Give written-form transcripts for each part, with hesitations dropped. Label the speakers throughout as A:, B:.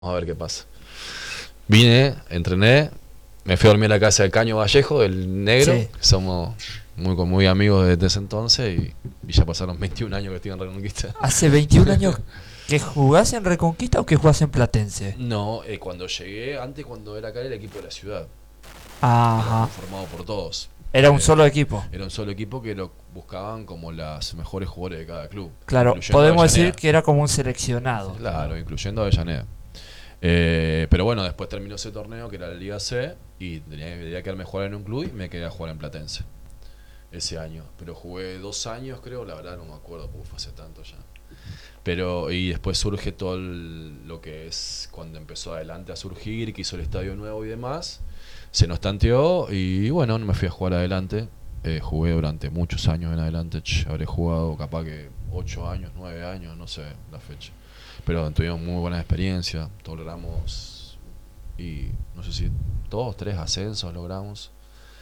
A: Vamos a ver qué pasa. Vine, entrené, me fui a dormir a la casa de Caño Vallejo, del negro,
B: Sí.
A: que somos muy amigos desde ese entonces y ya pasaron 21 años que estoy en Reconquista.
B: ¿Hace 21 años que jugás en Reconquista o que jugás en Platense?
A: No, cuando llegué, antes cuando era acá era el equipo de la ciudad, que era
B: Ajá.
A: conformado por todos.
B: Era un
A: Eh,
B: solo equipo.
A: Era un solo equipo que lo buscaban como las mejores jugadores de cada club,
B: Claro,
A: incluyendo a
B: podemos decir
A: Avellaneda.
B: que era como un seleccionado.
A: Claro, incluyendo a Avellaneda. Pero bueno, después terminó ese torneo que era la Liga C y tenía que quedarme a jugar en un club y me quedé a jugar en Platense ese año. Pero jugué 2 años, creo, la verdad no me acuerdo porque fue hace tanto ya. Pero y después surge todo lo que es cuando empezó adelante a surgir, que hizo el estadio nuevo y demás. Se nos tanteó y bueno, no me fui a jugar adelante. Jugué durante muchos años en adelante. Habré jugado capaz que 8 años, 9 años, no sé la fecha. Pero tuvimos muy buenas experiencias. Logramos, y no sé si 2, 3 ascensos logramos.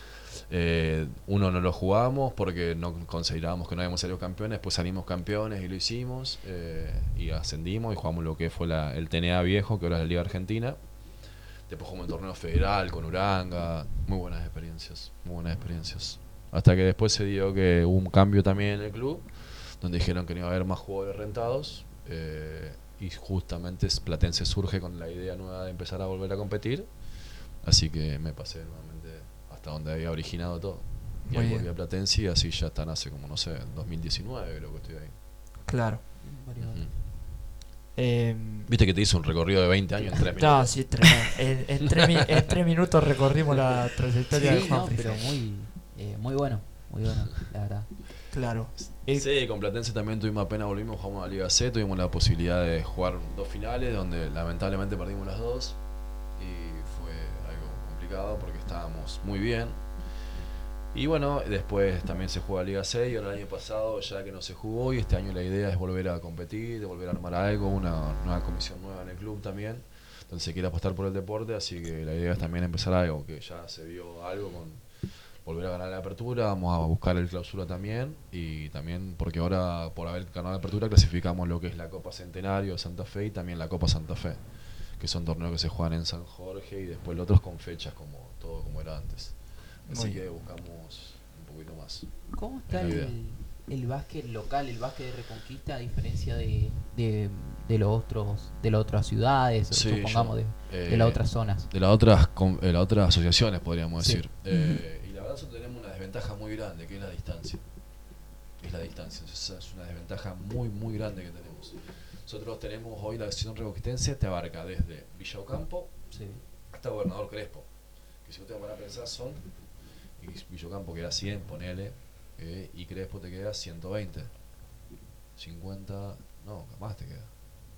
A: Uno no lo jugamos porque no considerábamos que no habíamos salido campeones, después salimos campeones y lo hicimos, y ascendimos y jugamos lo que fue el TNA viejo, que ahora es la Liga Argentina. Después jugamos el torneo federal con Uranga, muy buenas experiencias, muy buenas experiencias. Hasta que después se dio que hubo un cambio también en el club, donde dijeron que no iba a haber más jugadores rentados, y justamente Platense surge con la idea nueva de empezar a volver a competir, así que me pasé nuevamente hasta donde había originado todo. Y
B: Muy
A: ahí volví
B: bien.
A: a Platense y así ya están hace como, no sé, 2019 creo que estoy ahí.
B: Claro.
C: Varios
A: Ujú.
C: años.
A: Viste que te hice un recorrido de 20 años en 3
B: No,
A: minutos.
B: sí, tremendo. En 3 minutos recorrimos la trayectoria de
C: Sí, no,
B: Juanfrey.
C: pero muy bueno, la verdad.
B: Claro.
A: Sí, con Platense también tuvimos apenas volvimos, jugamos a la Liga C, tuvimos la posibilidad de jugar 2 finales, donde lamentablemente perdimos las dos y fue algo complicado porque estábamos muy bien. Y bueno, después también se juega Liga C y ahora el año pasado ya que no se jugó y este año la idea es volver a competir, de volver a armar algo, una comisión nueva en el club también, donde se quiere apostar por el deporte, así que la idea es también empezar algo, que ya se vio algo con volver a ganar la apertura, vamos a buscar el clausura también y también porque ahora por haber ganado la apertura clasificamos lo que es la Copa Centenario de Santa Fe y también la Copa Santa Fe, que son torneos que se juegan en San Jorge y después los otros con fechas como todo como era antes.
B: Muy
A: Así
B: bien.
A: que buscamos un poquito más.
C: ¿Cómo
A: Es
C: está
A: la idea.
C: el básquet local, el básquet de Reconquista, a diferencia de los otros, de las otras ciudades, o
A: Sí,
C: supongamos de las otras zonas?
A: de las otras asociaciones podríamos
C: Sí.
A: decir. Y la verdad nosotros tenemos una desventaja muy grande, que es la distancia. Es la distancia, esa es una desventaja muy grande que tenemos. Nosotros tenemos hoy la asociación reconquistense, te abarca desde Villa Ocampo
C: Sí.
A: hasta Gobernador Crespo, que si ustedes van a pensar son, y Villa Ocampo queda 100, ponele, y Crespo te queda 120, 50, no, más te queda.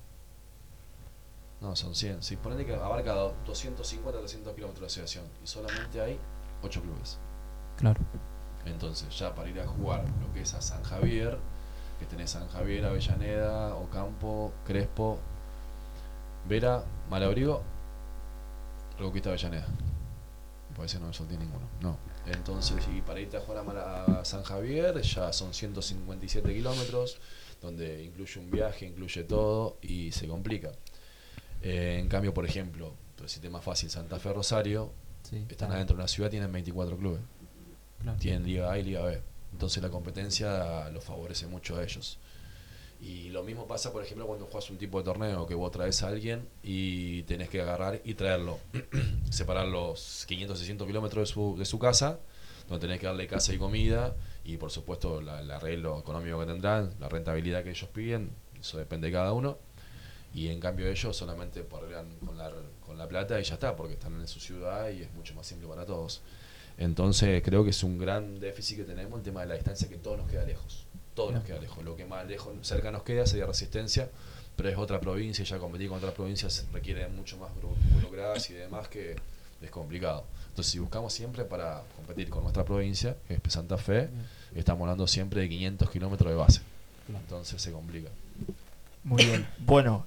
A: No, son 100. Si ponele que abarca 250, 300 kilómetros de asociación y solamente hay 8 clubes.
C: Claro.
A: Entonces, ya para ir a jugar lo que es a San Javier, que tenés San Javier, Avellaneda, Ocampo, Crespo, Vera, Malabrigo, Reconquista Avellaneda. Parece que no me solté ninguno. No. Entonces, y para irte a jugar a San Javier, ya son 157 kilómetros, donde incluye un viaje, incluye todo y se complica. En cambio, por ejemplo, el sistema fácil, Santa Fe Rosario,
C: Sí,
A: están
C: claro.
A: adentro de una ciudad, tienen 24 clubes.
C: Claro.
A: Tienen Liga A y Liga B. Entonces la competencia los favorece mucho a ellos. Y lo mismo pasa, por ejemplo, cuando juegas un tipo de torneo que vos traes a alguien y tenés que agarrar y traerlo. Separar los 500, 600 kilómetros de su casa, donde tenés que darle casa y comida, y por supuesto el arreglo económico que tendrán, la rentabilidad que ellos piden, eso depende de cada uno. Y en cambio ellos solamente arreglan con la plata y ya está, porque están en su ciudad y es mucho más simple para todos. Entonces creo que es un gran déficit que tenemos el tema de la distancia, que todo nos queda lejos. Todo nos queda lejos. Lo que más lejos cerca nos queda sería Resistencia, pero es otra provincia y ya competir con otras provincias requiere mucho más burocracia y demás, que es complicado. Entonces si buscamos siempre para competir con nuestra provincia, que es Santa Fe, estamos hablando siempre de 500 kilómetros de base.
C: Claro.
A: Entonces se complica.
B: Muy bien. Bueno,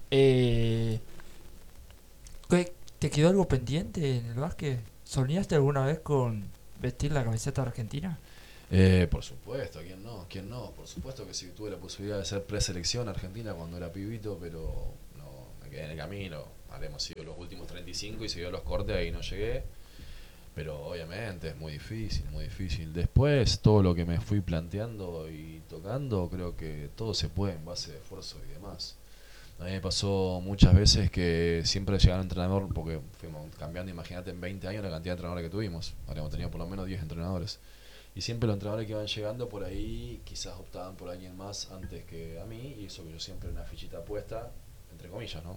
B: ¿te quedó algo pendiente en el básquet? ¿Soñaste alguna vez con vestir la camiseta argentina?
A: Por supuesto, ¿quién no? ¿Quién no? Por supuesto que sí, tuve la posibilidad de ser preselección argentina cuando era pibito, pero no, me quedé en el camino, habremos sido los últimos 35 y se dio los cortes, ahí no llegué. Pero obviamente es muy difícil, muy difícil. Después, todo lo que me fui planteando y tocando, creo que todo se puede en base de esfuerzo y demás. A mí me pasó muchas veces que siempre llegaba un entrenador, porque fuimos cambiando, imagínate, en 20 años la cantidad de entrenadores que tuvimos. Habíamos tenido por lo menos 10 entrenadores. Y siempre los entrenadores que iban llegando por ahí, quizás optaban por alguien más antes que a mí, y eso que yo siempre una fichita puesta, entre comillas, ¿no?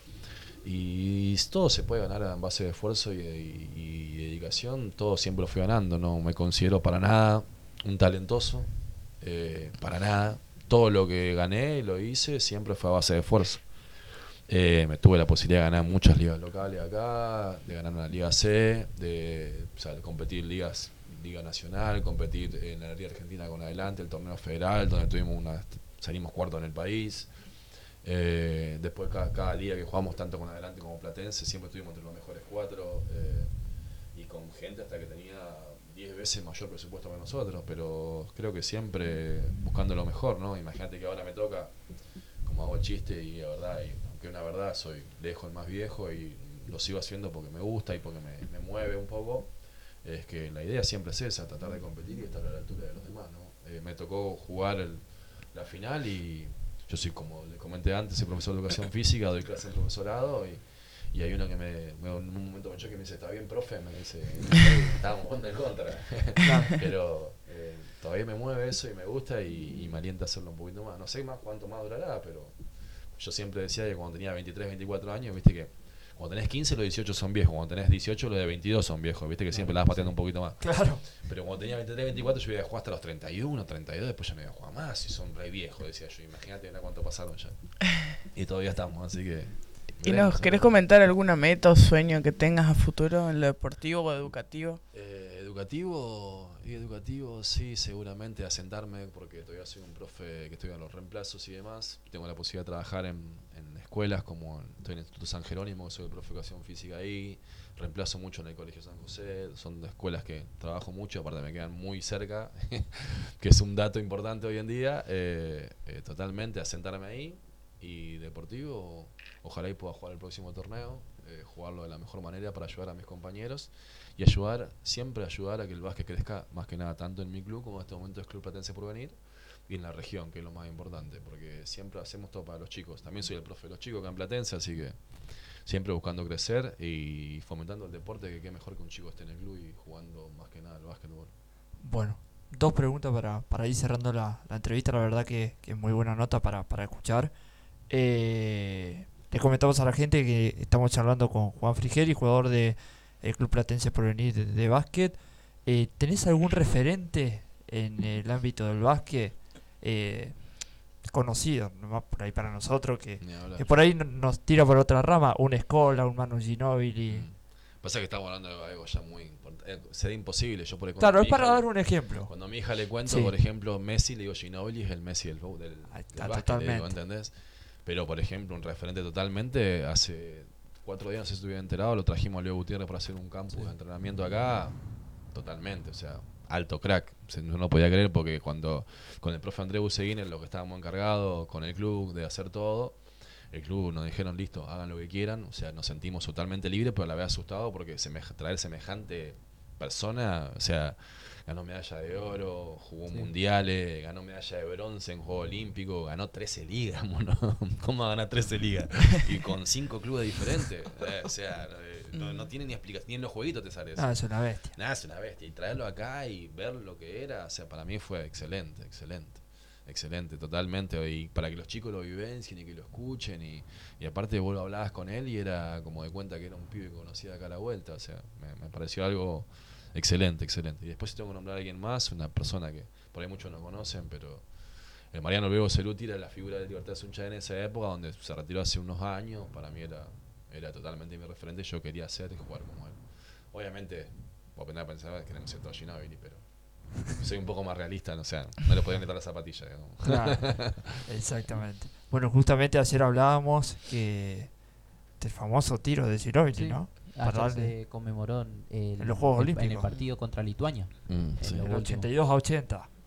A: Y todo se puede ganar en base de esfuerzo y dedicación, todo siempre lo fui ganando, no me considero para nada un talentoso, para nada. Todo lo que gané, lo hice, siempre fue a base de esfuerzo. Me tuve la posibilidad de ganar muchas ligas locales acá, de ganar una Liga C, de competir Liga Nacional, competir en la Liga Argentina con Adelante, el torneo federal, donde salimos cuarto en el país. Después cada liga que jugamos tanto con Adelante como Platense siempre estuvimos entre los mejores 4 y con gente hasta que tenía 10 veces mayor presupuesto que nosotros, pero creo que siempre buscando lo mejor, ¿no? Imagínate que ahora me toca, como hago el chiste y la verdad, y aunque una verdad soy lejos el más viejo y lo sigo haciendo porque me gusta y porque me mueve un poco, es que la idea siempre es esa, tratar de competir y estar a la altura de los demás, ¿no? Me tocó jugar la final y yo soy, como les comenté antes, soy profesor de educación física, doy clase en profesorado y hay uno que en un momento me choque y me dice, ¿está bien, profe? Me dice, estábamos jugando en contra. Pero todavía me mueve eso y me gusta y me alienta a hacerlo un poquito más. No sé cuánto más durará, pero yo siempre decía que cuando tenía 23, 24 años, viste que cuando tenés 15 los 18 son viejos, cuando tenés 18 los de 22 son viejos, viste que siempre la vas pateando un poquito más.
B: Claro.
A: Pero cuando tenía 23, 24 yo iba a jugar hasta los 31, 32, después ya no iba a jugar más y son re viejos, decía yo. Imagínate cuánto pasaron ya. Y todavía estamos, así que...
D: ¿Y nos querés comentar alguna meta o sueño que tengas a futuro en lo deportivo o educativo?
A: Educativo, sí, seguramente asentarme, porque todavía soy un profe que estoy en los reemplazos y demás. Tengo la posibilidad de trabajar en escuelas, como estoy en el Instituto San Jerónimo, soy el profe de educación física ahí. Reemplazo mucho en el Colegio San José, son escuelas que trabajo mucho, aparte me quedan muy cerca, que es un dato importante hoy en día. Totalmente asentarme ahí. Y deportivo, ojalá y pueda jugar el próximo torneo, jugarlo de la mejor manera para ayudar a mis compañeros y siempre ayudar a que el básquet crezca, más que nada tanto en mi club como en este momento es Club Platense Porvenir y en la región, que es lo más importante, porque siempre hacemos todo para los chicos. También soy el profe de los chicos acá en Platense, así que siempre buscando crecer y fomentando el deporte, que qué mejor que un chico esté en el club y jugando más que nada el básquetbol.
B: Bueno, dos preguntas para ir cerrando la entrevista, la verdad que es muy buena nota para escuchar. Les comentamos a la gente que estamos charlando con Juan Frigeri, jugador del Club Platense Porvenir de básquet. ¿Tenés algún referente en el ámbito del básquet conocido, nomás por ahí para nosotros, que por ahí nos tira por otra rama? Un Scola, un Manu Ginóbili.
A: Pasa que estamos hablando de algo ya muy importante. Sería imposible. Yo, por ejemplo,
B: Claro, es para dar un ejemplo.
A: Cuando a mi hija le cuento,
B: Sí.
A: por ejemplo, Messi, le digo Ginóbili es el Messi del básquet,
B: Totalmente.
A: le digo, ¿entendés? Pero, por ejemplo, un referente totalmente, hace 4 días, no sé si estuviera enterado, lo trajimos a Leo Gutiérrez para hacer un campus de entrenamiento acá, totalmente, o sea, alto crack. No lo podía creer porque cuando con el profe Andrés Buseguín, en lo que estábamos encargados con el club de hacer todo, el club nos dijeron, listo, hagan lo que quieran, o sea, nos sentimos totalmente libres, pero a la vez asustados porque traer semejante persona, o sea, ganó medalla de oro, jugó mundiales, ganó medalla de bronce en Juego Olímpico, ganó 13 ligas, mono. ¿Cómo va a ganar 13 ligas? Y con 5 clubes diferentes, o sea, no tiene ni explicación, ni en los jueguitos te sale eso.
B: Ah, es una bestia.
A: Nada, es una bestia. Y traerlo acá y ver lo que era, o sea, para mí fue excelente, totalmente. Y para que los chicos lo vivencien y que lo escuchen. Y aparte vos lo hablabas con él y era como de cuenta que era un pibe que conocía acá a la vuelta. O sea, me pareció algo excelente. Y después si tengo que nombrar a alguien más, una persona que por ahí muchos no conocen, pero el Mariano Bebo Ceruti era la figura de Libertad Sunchá en esa época, donde se retiró hace unos años. Para mí era totalmente mi referente. Yo quería hacer y jugar como él. Obviamente, vos pensar que no sé todo Ginóbili, pero soy un poco más realista, o sea, no le podía meter la zapatilla, digamos.
B: Claro, exactamente. Bueno, justamente ayer hablábamos que del famoso tiro de Ginóbili,
C: Sí.
B: ¿no?
C: Ayer se conmemoró
B: en los Juegos
C: en el
B: Olímpicos.
C: partido contra Lituania.
A: Sí.
C: Lo
B: El
C: último.
B: 82-80.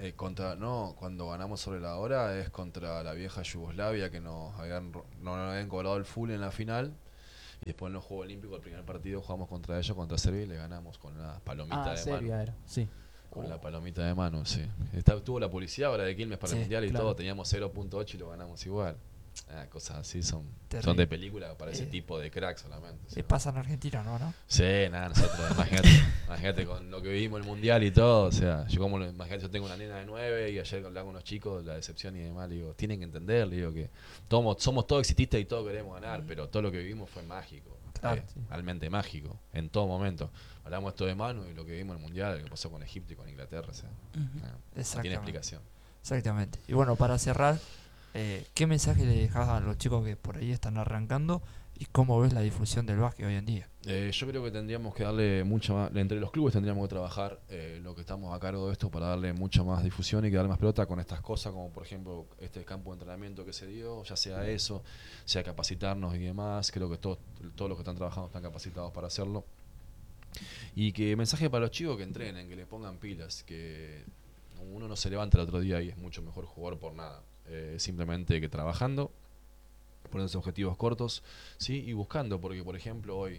A: Cuando ganamos sobre la hora es contra la vieja Yugoslavia que nos habían cobrado el full en la final. Y después en los Juegos Olímpicos, el primer partido jugamos contra ellos, contra Serbia, y le ganamos con la palomita de
C: Serbia
A: mano.
C: era, sí.
A: Con la palomita de mano, sí. Tuvo la policía ahora de Quilmes para
B: Sí,
A: el Mundial y
C: claro.
A: todo, teníamos 0.8 y lo ganamos igual. Cosas así son
B: Terrible.
A: de película para ese tipo de crack solamente.
B: ¿Qué pasa en Argentina, no?
A: Sí, nada, nosotros, imagínate con lo que vivimos en el Mundial y todo, o sea, imagínate, yo tengo una nena de 9 y ayer hablaba con los chicos, la decepción y demás, le digo, tienen que entender, le digo que somos todos exitistas y todos queremos ganar, pero todo lo que vivimos fue mágico,
B: Claro.
A: realmente mágico, en todo momento. Hablamos esto de mano y lo que vimos en el Mundial, lo que pasó con Egipto y con Inglaterra, o sea, no tiene
B: Exactamente.
A: explicación.
B: Exactamente. Y bueno, para cerrar, ¿qué mensaje le dejás a los chicos que por ahí están arrancando y cómo ves la difusión del básquet hoy en día?
A: Yo creo que tendríamos que darle mucha más, entre los clubes tendríamos que trabajar lo que estamos a cargo de esto para darle mucha más difusión y que darle más pelota con estas cosas, como por ejemplo este campo de entrenamiento que se dio, ya sea eso, sea capacitarnos y demás. Creo que todos los que están trabajando están capacitados para hacerlo. Y que mensaje para los chicos que entrenen, que le pongan pilas, que uno no se levanta el otro día y es mucho mejor jugar por nada. Simplemente que trabajando, poniéndose objetivos cortos, ¿sí? Y buscando, porque por ejemplo hoy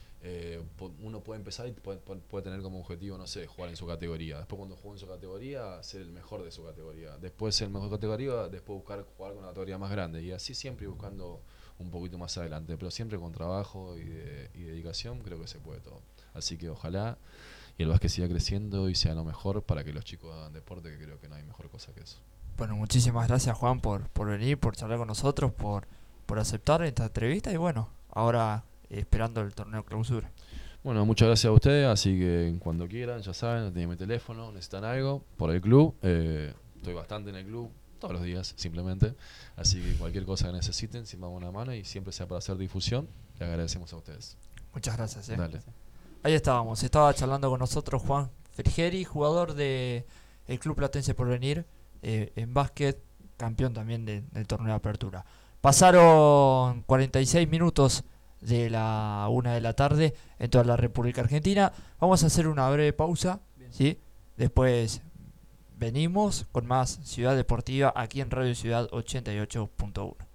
A: uno puede empezar y puede tener como objetivo, no sé, jugar en su categoría. Después cuando juegue en su categoría, ser el mejor de su categoría. Después ser el mejor de categoría, después buscar jugar con una categoría más grande. Y así siempre buscando un poquito más adelante, pero siempre con trabajo y dedicación creo que se puede todo. Así que ojalá y el básquet siga creciendo y sea lo mejor para que los chicos hagan deporte, que creo que no hay mejor cosa que eso.
B: Bueno, muchísimas gracias Juan por venir, por charlar con nosotros, por aceptar esta entrevista y bueno, ahora esperando el torneo clausura.
A: Bueno, muchas gracias a ustedes, así que cuando quieran, ya saben, tienen mi teléfono, necesitan algo por el club, estoy bastante en el club, todos los días simplemente, así que cualquier cosa que necesiten, siempre damos una mano y siempre sea para hacer difusión, le agradecemos a ustedes.
B: Muchas gracias.
A: Dale.
B: Ahí estábamos, estaba charlando con nosotros Juan Frigeri, jugador del Club Platense Porvenir, en básquet, campeón también del torneo de apertura. Pasaron 46 minutos de la 1 de la tarde en toda la República Argentina. Vamos a hacer una breve pausa, ¿sí? Después venimos con más Ciudad Deportiva aquí en Radio Ciudad 88.1.